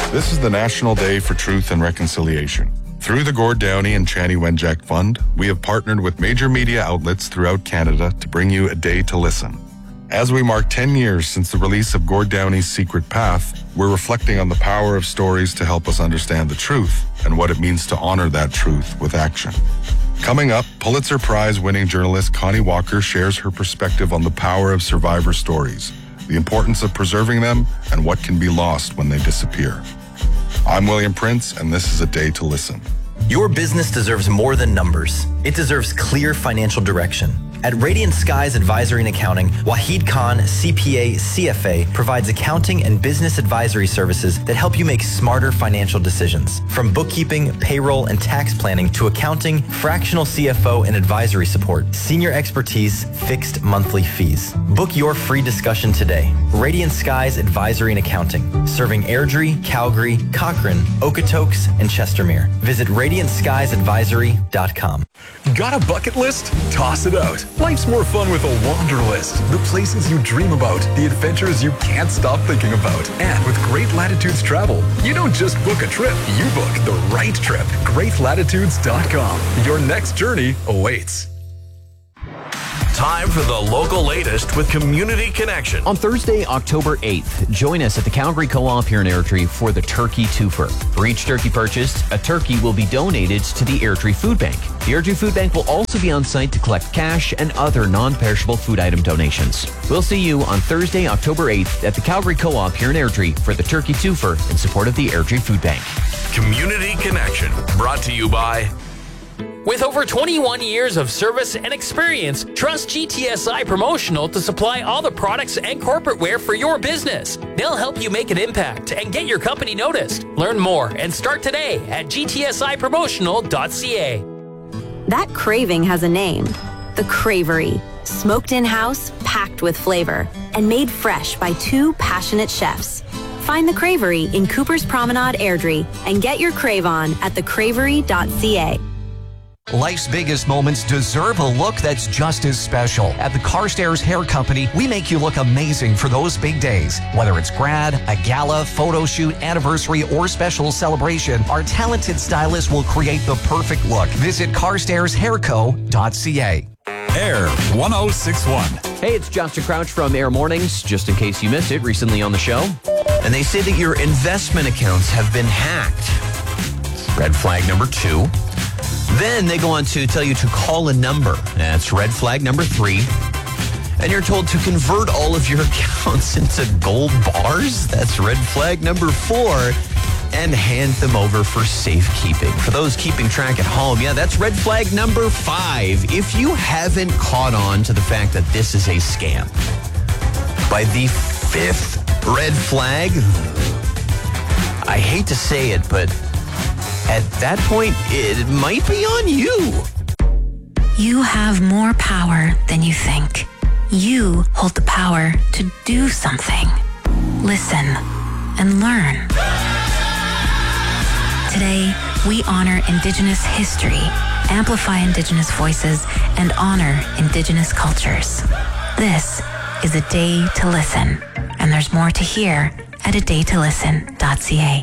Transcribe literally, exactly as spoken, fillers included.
This is the National Day for Truth and Reconciliation. Through the Gord Downie and Chanie Wenjack Fund, we have partnered with major media outlets throughout Canada to bring you a day to listen. As we mark ten years since the release of Gord Downie's Secret Path, we're reflecting on the power of stories to help us understand the truth and what it means to honor that truth with action. Coming up, Pulitzer Prize-winning journalist Connie Walker shares her perspective on the power of survivor stories, the importance of preserving them, and what can be lost when they disappear. I'm William Prince, and this is A Day to Listen. Your business deserves more than numbers. It deserves clear financial direction. At Radiant Skies Advisory and Accounting, Wahid Khan, C P A, C F A, provides accounting and business advisory services that help you make smarter financial decisions. From bookkeeping, payroll, and tax planning to accounting, fractional C F O, and advisory support, senior expertise, fixed monthly fees. Book your free discussion today. Radiant Skies Advisory and Accounting, serving Airdrie, Calgary, Cochrane, Okotoks, and Chestermere. Visit radiant skies advisory dot com. Got a bucket list? Toss it out. Life's more fun with a wander list. The places you dream about, the adventures you can't stop thinking about. And with Great Latitudes Travel, you don't just book a trip, you book the right trip. great latitudes dot com. Your next journey awaits. Time for the local latest with Community Connection. On Thursday, October eighth, join us at the Calgary Co-op here in Airdrie for the Turkey Twofer. For each turkey purchased, a turkey will be donated to the Airdrie Food Bank. The Airdrie Food Bank will also be on site to collect cash and other non-perishable food item donations. We'll see you on Thursday, October eighth at the Calgary Co-op here in Airdrie for the Turkey Twofer in support of the Airdrie Food Bank. Community Connection, brought to you by... With over twenty-one years of service and experience, trust G T S I Promotional to supply all the products and corporate wear for your business. They'll help you make an impact and get your company noticed. Learn more and start today at g t s i promotional dot c a. That craving has a name. The Cravery. Smoked in-house, packed with flavor, and made fresh by two passionate chefs. Find The Cravery in Cooper's Promenade, Airdrie, and get your crave on at the cravery dot c a. Life's biggest moments deserve a look that's just as special. At the Carstairs Hair Company, we make you look amazing for those big days. Whether it's grad, a gala, photo shoot, anniversary, or special celebration, our talented stylists will create the perfect look. Visit carstairs hair co dot c a. Air one oh six one. Hey, it's Justin Crouch from Air Mornings, just in case you missed it recently on the show. And they say that your investment accounts have been hacked. Red flag number two. Then they go on to tell you to call a number. That's red flag number three. And you're told to convert all of your accounts into gold bars. That's red flag number four. And hand them over for safekeeping. For those keeping track at home, yeah, that's red flag number five. If you haven't caught on to the fact that this is a scam, by the fifth red flag, I hate to say it, but at that point, it might be on you. You have more power than you think. You hold the power to do something. Listen and learn. Today, we honor Indigenous history, amplify Indigenous voices, and honor Indigenous cultures. This is A Day to Listen, and there's more to hear at a day to listen dot c a.